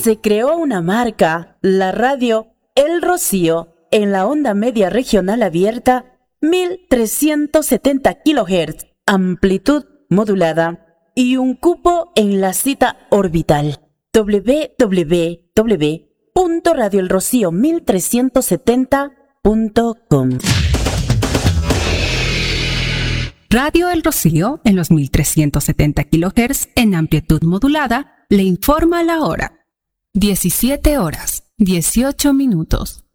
se creó una marca, la radio El Rocío, en la onda media regional abierta, 1370 kHz, amplitud modulada, y un cupo en la cita orbital www.radioelrocío1370.com. Radio El Rocío, en los 1370 kHz en amplitud modulada, le informa la hora. 17 horas, 18 minutos.